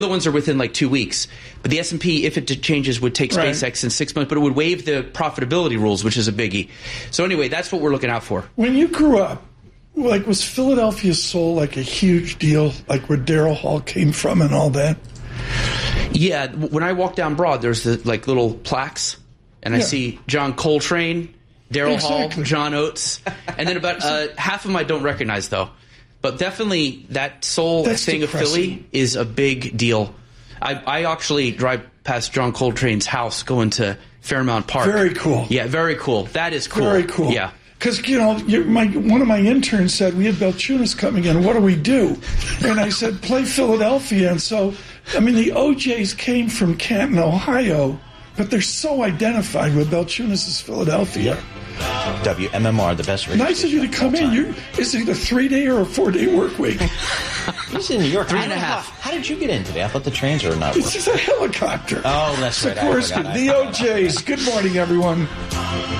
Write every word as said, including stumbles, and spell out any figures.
The ones are within like two weeks. But the S and P, if it changes, would take SpaceX right. in six months, but it would waive the profitability rules, which is a biggie. So anyway, that's what we're looking out for. When you grew up, like, was Philadelphia Soul like a huge deal, like where Daryl Hall came from and all that? Yeah, when I walk down Broad, there's the like little plaques, and I yeah. see John Coltrane, Daryl exactly. Hall, John Oates, and then about uh, half of them I don't recognize, though. But definitely that soul That's thing depressing. Of Philly is a big deal. I, I actually drive past John Coltrane's house going to Fairmount Park. Very cool. Yeah, very cool. That is cool. Very cool. Yeah. Because, you know, my, one of my interns said, we have Belchunas coming in. What do we do? And I said, play Philadelphia. And so, I mean, the O Js came from Canton, Ohio, but they're so identified with Belchunas' Philadelphia. Yep. W M M R, the best radio. Nice of you to come in. You, is it a three-day or a four-day work week? He's in New York. Three and a half. How, how did you get in today? I thought the trains were not working. This is a helicopter. Oh, that's right. Sikorsky, the O Js. Good morning, everyone.